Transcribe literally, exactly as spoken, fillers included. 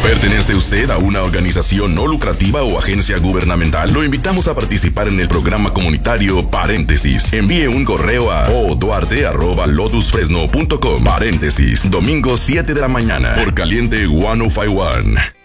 ¿Pertenece usted a una organización no lucrativa o agencia gubernamental? Lo invitamos a participar en el programa comunitario Paréntesis. Envíe un correo a oduarte arroba lotus fresno punto com. Paréntesis, domingo siete de la mañana, por Caliente ciento cincuenta y uno.